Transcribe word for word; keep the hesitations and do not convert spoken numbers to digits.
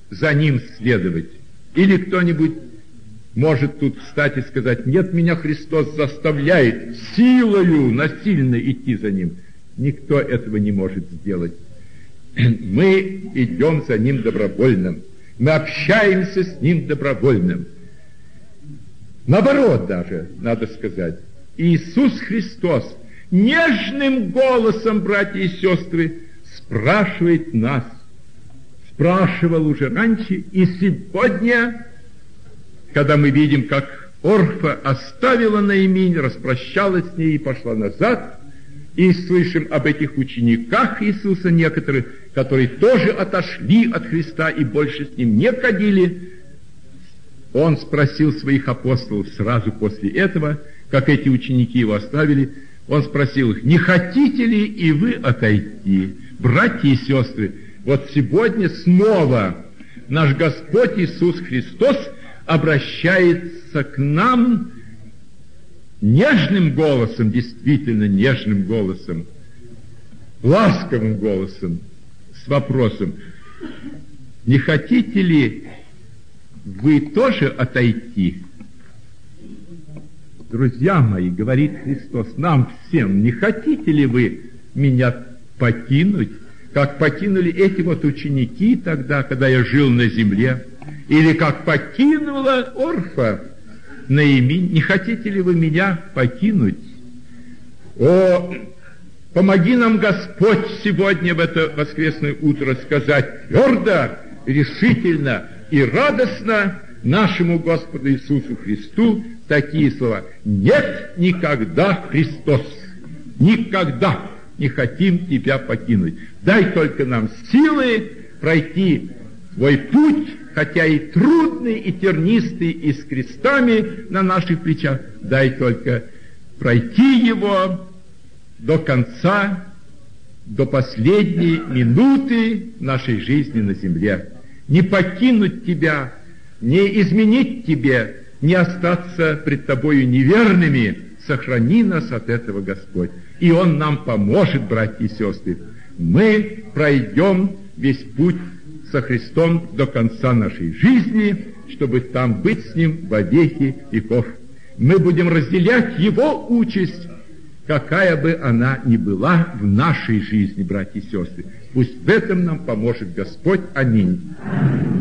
за Ним следовать. Или кто-нибудь может тут встать и сказать: нет, меня Христос заставляет силою насильно идти за Ним. Никто этого не может сделать. Мы идем за Ним добровольно. Мы общаемся с Ним добровольно. Наоборот даже, надо сказать. Иисус Христос нежным голосом, братья и сестры, спрашивает нас. Спрашивал уже раньше, и сегодня, когда мы видим, как Орфа оставила Наиминь, распрощалась с ней и пошла назад, и слышим об этих учениках Иисуса некоторых, которые тоже отошли от Христа и больше с Ним не ходили, Он спросил своих апостолов сразу после этого, как эти ученики Его оставили, Он спросил их: не хотите ли и вы отойти? Братья и сестры, вот сегодня снова наш Господь Иисус Христос обращается к нам нежным голосом, действительно нежным голосом, ласковым голосом, с вопросом: не хотите ли вы тоже отойти? Друзья мои, говорит Христос нам всем: не хотите ли вы меня покинуть, как покинули эти вот ученики тогда, когда я жил на земле, или как покинула Орфа Наиминь? Не хотите ли вы меня покинуть? О, помоги нам, Господь, сегодня в это воскресное утро сказать твердо, решительно и радостно нашему Господу Иисусу Христу такие слова: нет никогда, Христос, никогда не хотим Тебя покинуть. Дай только нам силы пройти свой путь, хотя и трудный, и тернистый, и с крестами на наших плечах. Дай только пройти его до конца, до последней минуты нашей жизни на земле. Не покинуть Тебя, не изменить Тебе, не остаться пред Тобою неверными. Сохрани нас от этого, Господь. И Он нам поможет, братья и сестры. Мы пройдем весь путь со Христом до конца нашей жизни, чтобы там быть с Ним во веки веков. Мы будем разделять Его участь, какая бы она ни была в нашей жизни, братья и сестры. Пусть в этом нам поможет Господь. Аминь.